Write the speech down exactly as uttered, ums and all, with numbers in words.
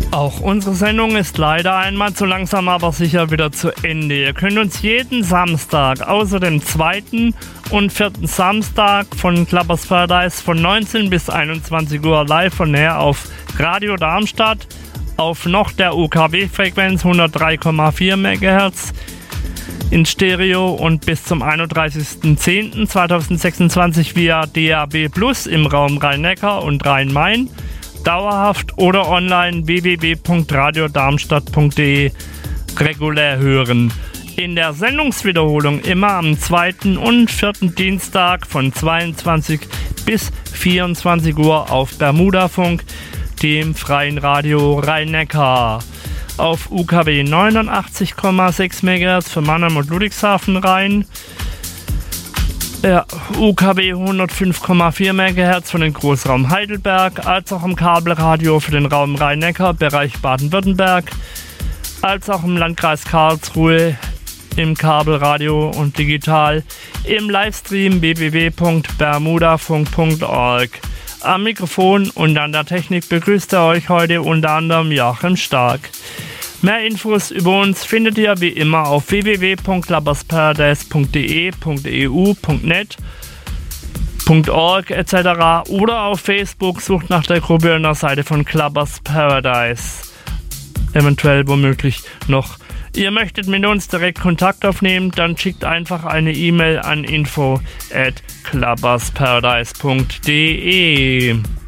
Auch unsere Sendung ist leider einmal zu langsam, aber sicher wieder zu Ende. Ihr könnt uns jeden Samstag, außer dem zweiten und vierten Samstag von Clubbers Paradise von neunzehn bis einundzwanzig Uhr live von näher auf Radio Darmstadt auf noch der U K W-Frequenz hundertdrei Komma vier Megahertz in Stereo und bis zum einunddreißigsten zehnten zweitausendsechsundzwanzig via D A B Plus im Raum Rhein-Neckar und Rhein-Main, dauerhaft oder online w w w punkt radio darmstadt punkt d e regulär hören. In der Sendungswiederholung immer am zweiten und vierten Dienstag von zweiundzwanzig bis vierundzwanzig Uhr auf Bermudafunk, dem freien Radio Rhein-Neckar. Auf U K W neunundachtzig Komma sechs Megahertz für Mannheim und Ludwigshafen Rhein. Ja, U K W hundertfünf Komma vier Megahertz für den Großraum Heidelberg, als auch im Kabelradio für den Raum Rhein-Neckar, Bereich Baden-Württemberg, als auch im Landkreis Karlsruhe im Kabelradio und digital im Livestream w w w punkt bermudafunk punkt org. Am Mikrofon und an der Technik begrüßt er euch heute unter anderem Joachim Stark. Mehr Infos über uns findet ihr wie immer auf w w w punkt clubbers paradise punkt d e, .e u, .net, .org et cetera oder auf Facebook, sucht nach der Gruppe und der Seite von Clubbers Paradise. Eventuell womöglich noch. Ihr möchtet mit uns direkt Kontakt aufnehmen, dann schickt einfach eine E-Mail an info at clubbers paradise punkt d e.